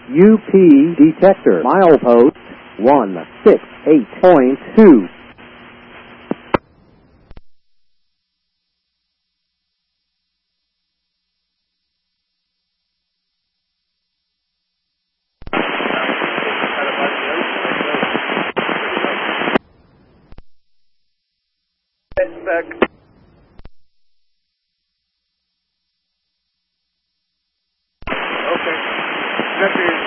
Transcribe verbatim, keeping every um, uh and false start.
U P detector, milepost one six eight point two. Back. Okay. Got your